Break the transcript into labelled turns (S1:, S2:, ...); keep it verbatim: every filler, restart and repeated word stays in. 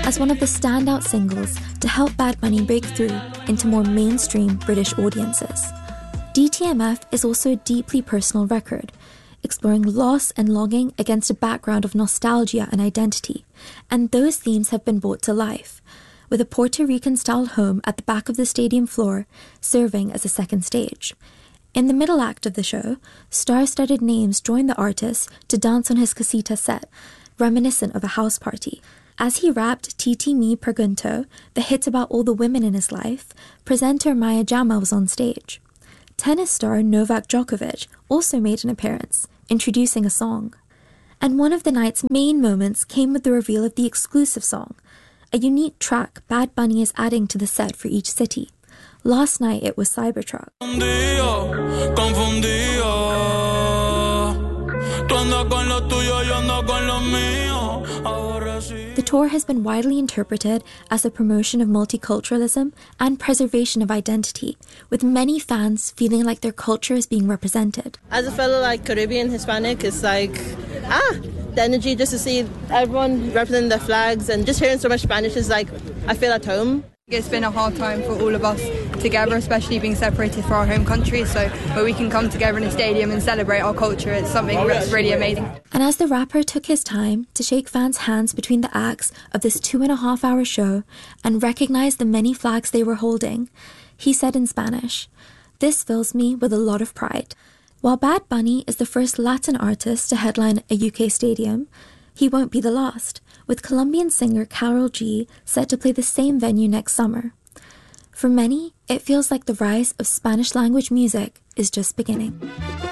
S1: as one of the standout singles to help Bad Bunny break through into more mainstream British audiences. D T M F is also a deeply personal record, exploring loss and longing against a background of nostalgia and identity, and those themes have been brought to life, with a Puerto Rican-style home at the back of the stadium floor serving as a second stage. In the middle act of the show, star-studded names join the artist to dance on his casita set, reminiscent of a house party. As he rapped Titi Me Pregunto, the hit about all the women in his life, presenter Maya Jama was on stage. Tennis star Novak Djokovic also made an appearance, introducing a song. And one of the night's main moments came with the reveal of the exclusive song, a unique track Bad Bunny is adding to the set for each city. Last night it was Cybertruck. The tour has been widely interpreted as a promotion of multiculturalism and preservation of identity, with many fans feeling like their culture is being represented.
S2: As a fellow like Caribbean Hispanic, it's like, ah, the energy just to see everyone representing their flags and just hearing so much Spanish is like, I feel at home.
S3: It's been a hard time for all of us together, especially being separated from our home country, so where we can come together in a stadium and celebrate our culture, it's something that's really amazing.
S1: And as the rapper took his time to shake fans' hands between the acts of this two and a half hour show and recognize the many flags they were holding, he said in Spanish, "This fills me with a lot of pride." While Bad Bunny is the first Latin artist to headline a U K stadium, he won't be the last, with Colombian singer Karol G set to play the same venue next summer. For many, it feels like the rise of Spanish-language music is just beginning.